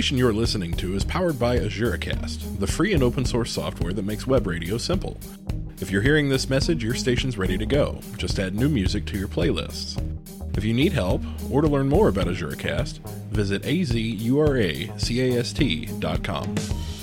station you're listening to is powered by AzureCast, the free and open source software that makes web radio simple. If you're hearing this message, your station's ready to go. Just add new music to your playlists. If you need help, or to learn more about AzureCast, visit azuracast.com.